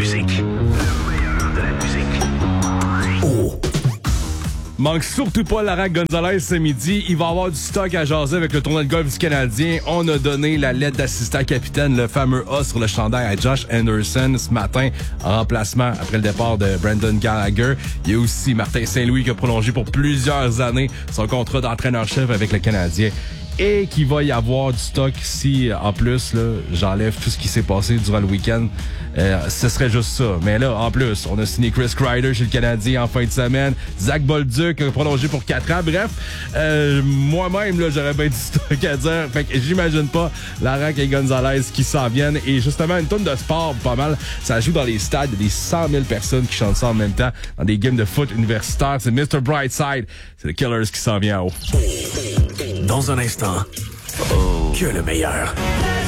musique. Le meilleur de la musique. Oh. Manque surtout pas Lara Gonzalez ce midi. Il va y avoir du stock à jaser avec le tournoi de golf du Canadien. On a donné la lettre d'assistant capitaine, le fameux A sur le chandail à Josh Anderson ce matin en remplacement après le départ de Brendan Gallagher. Il y a aussi Martin Saint-Louis qui a prolongé pour plusieurs années son contrat d'entraîneur-chef avec le Canadien. Et qu'il va y avoir du stock si, en plus, là, j'enlève tout ce qui s'est passé durant le week-end. Ce serait juste ça. Mais là, en plus, on a signé Chris Kreider chez le Canadien en fin de semaine. Zach Bolduc a prolongé pour 4 ans. Bref, moi-même, là, j'aurais bien du stock à dire. Fait que j'imagine pas Lara et Gonzalez qui s'en viennent. Et justement, une tonne de sport, pas mal. Ça joue dans les stades. Il y a des 100 000 personnes qui chantent ça en même temps dans des games de foot universitaires. C'est Mr. Brightside. C'est le Killers qui s'en vient en haut. Dans un instant, que le meilleur.